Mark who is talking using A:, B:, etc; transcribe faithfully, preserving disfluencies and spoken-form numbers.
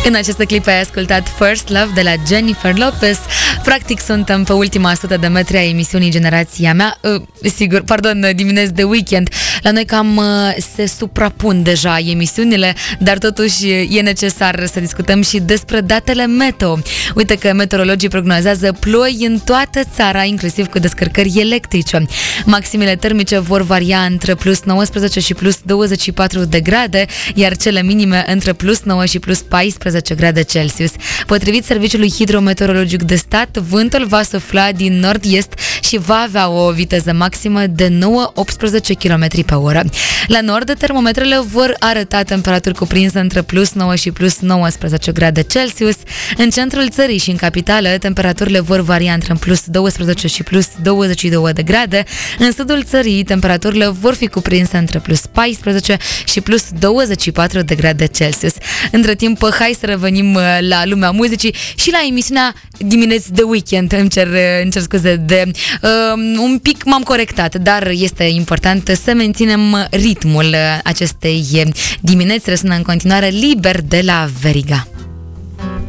A: În acest clip ai ascultat First Love de la Jennifer Lopez. Practic suntem pe ultima sută de metri a emisiunii Generația Mea. uh, Sigur, pardon, dimineți de weekend. La noi cam uh, se suprapun deja emisiunile, dar totuși e necesar să discutăm și despre datele meteo. Uite că meteorologii prognozează ploi în toată țara, inclusiv cu descărcări electrice. Maximele termice vor varia între plus nouăsprezece și plus douăzeci și patru de grade, iar cele minime între plus nouă și plus paisprezece grade Celsius. Potrivit Serviciului Hidrometeorologic de Stat, vântul va sufla din nord-est și va avea o viteză maximă de nouă optsprezece kilometri pe oră. La nord, termometrele vor arăta temperaturi cuprinse între plus nouă și plus nouăsprezece grade Celsius. În centrul țării și în capitală, temperaturile vor varia între plus douăsprezece și plus douăzeci și două de grade. În sudul țării, temperaturile vor fi cuprinse între plus paisprezece și plus douăzeci și patru de grade Celsius. Între timp, hai să revenim la lumea muzicii și la emisiunea Dimineți de weekend. Îmi cer, îmi cer scuze de uh, un pic m-am corectat, dar este important să menținem ritmul acestei dimineți. Răsună în continuare Liber de la Veriga.